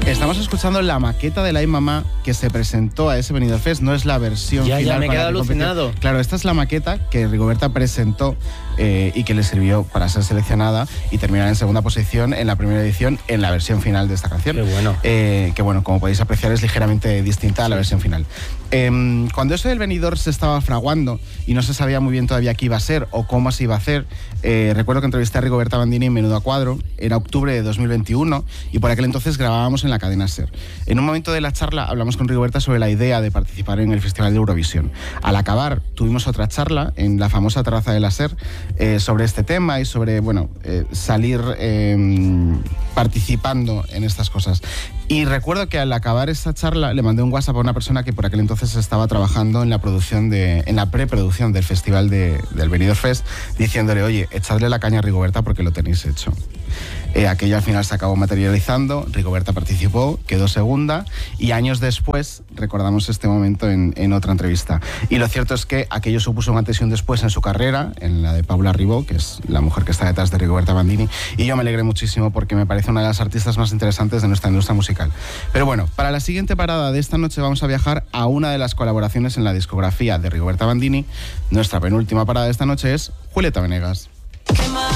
Estamos escuchando la maqueta de la Ay Mamá que se presentó a ese Benidorm Fest, no es la versión final. Ya, me he quedado alucinado. Claro, esta es la maqueta que Rigoberta presentó y que le sirvió para ser seleccionada y terminar en segunda posición en la primera edición en la versión final de esta canción. Qué bueno. Que bueno, como podéis apreciar, es ligeramente distinta a la versión final. Cuando eso del Benidorm se estaba fraguando y no se sabía muy bien todavía qué iba a ser o cómo se iba a hacer, recuerdo que entrevisté a Rigoberta Bandini en Menudo a Cuadro, era octubre de 2021 y por aquel entonces grabábamos en la cadena SER. En un momento de la charla hablamos con Rigoberta sobre la idea de participar en el Festival de Eurovisión. Al acabar tuvimos otra charla en la famosa terraza de la SER sobre este tema y sobre, salir participando en estas cosas. Y recuerdo que al acabar esa charla le mandé un WhatsApp a una persona que por aquel entonces estaba trabajando en la preproducción del festival del Benidorm Fest, diciéndole, oye, echadle la caña a Rigoberta porque lo tenéis hecho. Aquello al final se acabó materializando, Rigoberta participó, quedó segunda y años después recordamos este momento en otra entrevista. Y lo cierto es que aquello supuso un antes y un después en su carrera, en la de Paula Ribó, que es la mujer que está detrás de Rigoberta Bandini, y yo me alegré muchísimo porque me parece una de las artistas más interesantes de nuestra industria musical. Pero bueno, para la siguiente parada de esta noche vamos a viajar a una de las colaboraciones en la discografía de Rigoberta Bandini. Nuestra penúltima parada de esta noche es Julieta Venegas.